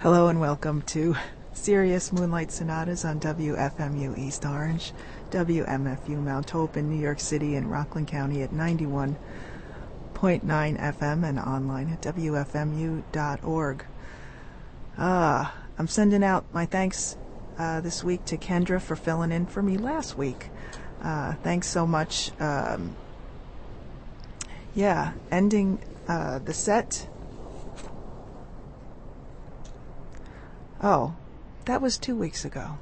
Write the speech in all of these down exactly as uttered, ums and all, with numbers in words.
Hello and welcome to Sirius Moonlight Sonatas on W F M U East Orange, W M F U Mount Hope in New York City and Rockland County at ninety-one point nine F M and online at W F M U dot org. Ah, I'm sending out my thanks uh, this week to Kendra for filling in for me last week. Uh, thanks so much. Um, yeah, ending uh, the set. Oh, that was two weeks ago.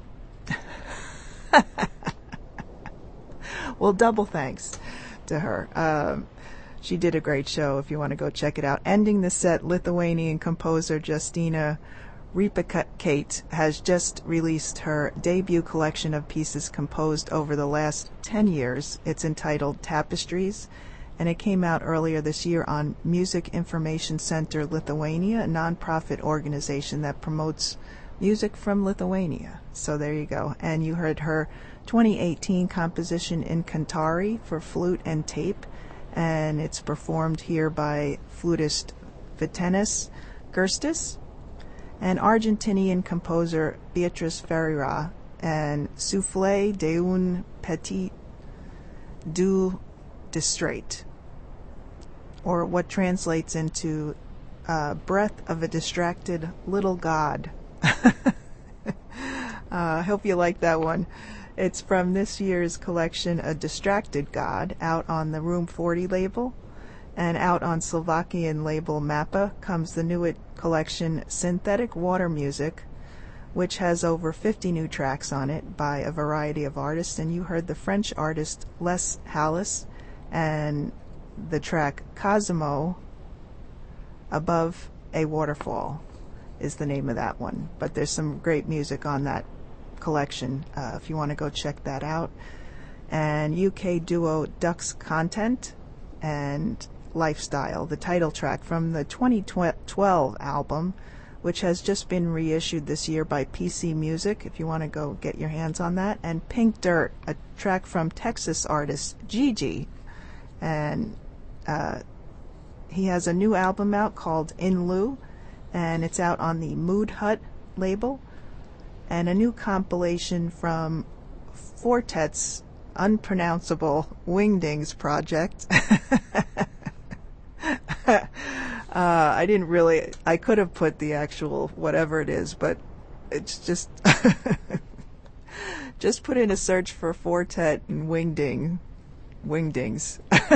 Well, double thanks to her. Um, she did a great show if you want to go check it out. Ending the set, Lithuanian composer Justina Ripakate has just released her debut collection of pieces composed over the last ten years. It's entitled Tapestries, and it came out earlier this year on Music Information Center Lithuania, a nonprofit organization that promotes music from Lithuania. So there you go. And you heard her twenty eighteen composition in Cantari for flute and tape, and it's performed here by flutist Vitenis Gerstis and Argentinian composer Beatriz Ferreira and Souffle d'un Petit du Distrait, or what translates into uh, Breath of a Distracted Little God. I uh, hope you like that one. It's from this year's collection, A Distracted God, out on the Room forty label, and out on Slovakian label Mappa comes the new collection Synthetic Water Music, which has over fifty new tracks on it by a variety of artists, and you heard the French artist Les Halles and the track Cosimo, Above a Waterfall is the name of that one. But there's some great music on that collection uh, if you want to go check that out. And U K duo Dux Content and Lifestyle, the title track from the twenty twelve album, which has just been reissued this year by P C Music, if you want to go get your hands on that. And Pink Dirt, a track from Texas artist Gigi, and uh, he has a new album out called In Lieu, and it's out on the Mood Hut label, and a new compilation from Fortet's unpronounceable Wingdings project. uh, I didn't really, I could have put the actual whatever it is, but it's just, just put in a search for Fortet and Wingding, Wingdings,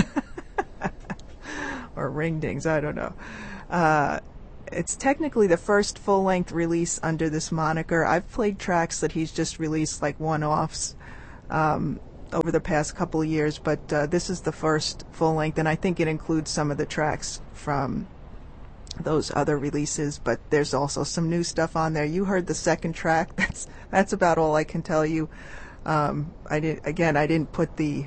or Ringdings, I don't know. Uh, It's technically the first full-length release under this moniker. I've played tracks that he's just released like one-offs um, over the past couple of years, but uh, this is the first full-length, and I think it includes some of the tracks from those other releases, but there's also some new stuff on there. You heard the second track. That's that's about all I can tell you. Um, I did again. I didn't put the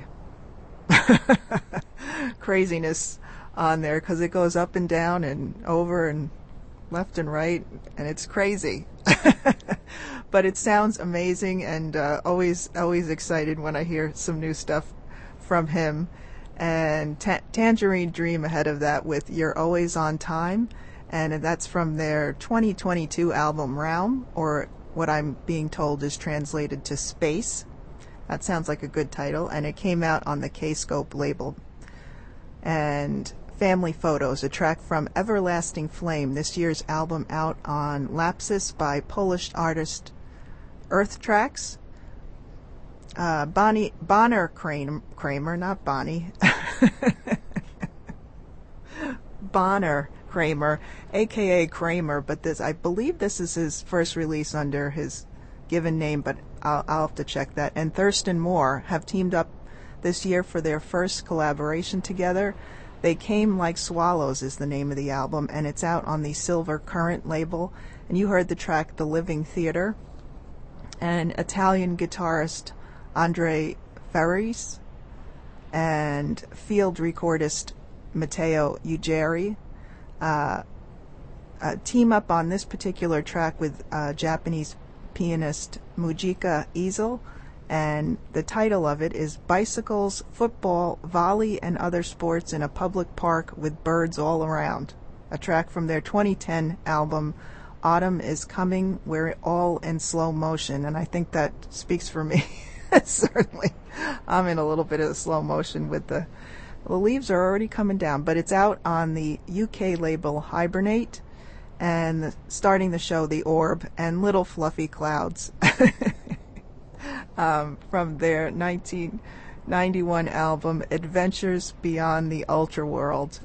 craziness on there because it goes up and down and over and left and right, and it's crazy. But it sounds amazing, and uh, always always excited when I hear some new stuff from him. And ta- Tangerine Dream ahead of that with You're Always on Time, and that's from their twenty twenty-two album Realm, or what I'm being told is translated to Space. That sounds like a good title, and it came out on the K-Scope label. And Family Photos, a track from Everlasting Flame, this year's album out on Lapsus by Polish artist Earth Tracks. Uh, Bonnie, Bonner Kramer, Kramer, not Bonnie. Bonner Kramer, a k a. Kramer, but this, I believe this is his first release under his given name, but I'll, I'll have to check that. And Thurston Moore have teamed up this year for their first collaboration together. They Came Like Swallows is the name of the album, and it's out on the Silver Current label. And you heard the track The Living Theater. And Italian guitarist Andre Ferris and field recordist Matteo Ugeri uh, uh, team up on this particular track with uh, Japanese pianist Mujika Easel, and the title of it is Bicycles, Football, Volley, and Other Sports in a Public Park with Birds All Around, a track from their twenty ten album autumn is coming. We're all in slow motion, and I think that speaks for me. Certainly, I'm in a little bit of slow motion with the the leaves are already coming down, but it's out on the U K label Hibernate, and the, starting the show, The Orb and Little Fluffy Clouds, um, from their nineteen ninety-one album Adventures Beyond the Ultra World.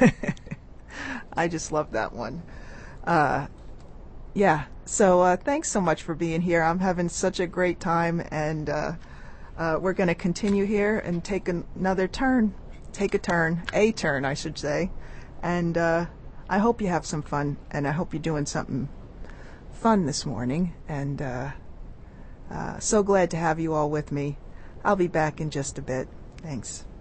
I just love that one. Uh, yeah, so uh, thanks so much for being here. I'm having such a great time, and uh, uh, we're going to continue here and take an- another turn. Take a turn, a turn, I should say. And uh, I hope you have some fun, and I hope you're doing something fun this morning. And uh, uh, so glad to have you all with me. I'll be back in just a bit. Thanks.